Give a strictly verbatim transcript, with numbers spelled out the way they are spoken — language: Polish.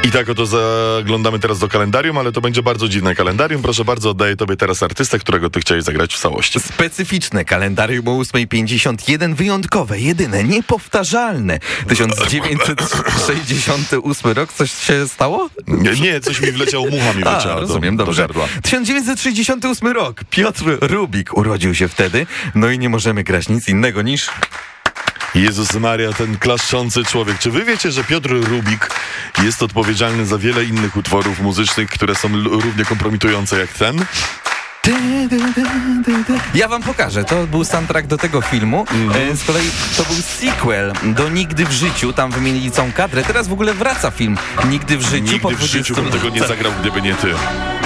I tak oto zaglądamy teraz do kalendarium, ale to będzie bardzo dziwne kalendarium. Proszę bardzo, oddaję tobie teraz artystę, którego ty chciałeś zagrać w całości. Specyficzne kalendarium o ósma pięćdziesiąt jeden, wyjątkowe, jedyne, niepowtarzalne. tysiąc dziewięćset sześćdziesiąty ósmy rok, coś się stało? Nie, nie coś mi wleciało, mucha mi wleciała A, rozumiem, do, do dobrze. gardła. tysiąc dziewięćset sześćdziesiąty ósmy rok, Piotr Rubik urodził się wtedy, no i nie możemy grać nic innego niż... Jezus Maria, ten klaszczący człowiek. Czy wy wiecie, że Piotr Rubik jest odpowiedzialny za wiele innych utworów muzycznych, które są l- równie kompromitujące jak ten? Ja wam pokażę, to był soundtrack do tego filmu, mm. z kolei to był sequel do Nigdy w życiu, tam wymienili całą kadrę, teraz w ogóle wraca film Nigdy w życiu. Nigdy w życiu bym tego nie zagrał, gdyby nie ty.